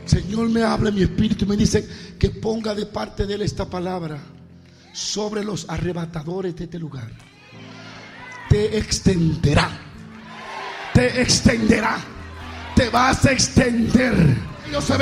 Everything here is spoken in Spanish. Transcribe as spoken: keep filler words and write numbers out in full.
Señor me habla en mi espíritu y me dice que ponga de parte de Él esta palabra sobre los arrebatadores de este lugar. Te extenderá, te extenderá, te vas a extender. Dios se ve